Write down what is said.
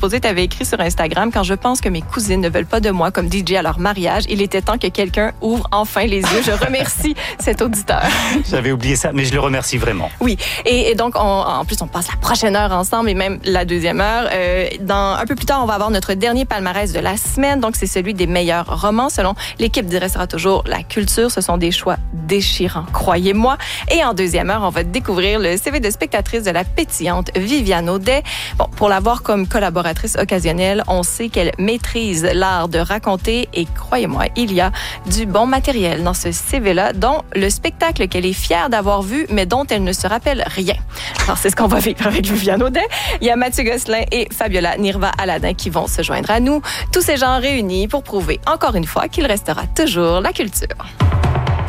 supposé, tu avais écrit sur Instagram, quand je pense que mes cousines ne veulent pas de moi comme DJ à leur mariage, il était temps que quelqu'un ouvre enfin les yeux. Je remercie cet auditeur. J'avais oublié ça, mais je le remercie vraiment. Oui, et donc, en plus, on passe la prochaine heure ensemble et même la deuxième heure. Un peu plus tard, on va avoir notre dernier palmarès de la semaine. Donc, c'est celui des meilleurs romans. Selon l'équipe du Restera toujours la culture, ce sont des choix déchirants, croyez-moi. Et en deuxième heure, on va découvrir le CV de spectatrice de la pétillante Viviane Audet. Bon, pour l'avoir comme collaboratrice occasionnelle, on sait qu'elle maîtrise l'art de raconter et croyez-moi, il y a du bon matériel dans ce CV-là, dont le spectacle qu'elle est fière d'avoir vu, mais dont elle ne se rappelle rien. Alors, c'est ce qu'on va vivre avec Viviane Audet. Il y a Mathieu Gosselin et Fabiola Nirva-Aladin qui vont se joindre à nous. Tous ces gens réunis pour prouver encore une fois qu'il restera toujours la culture.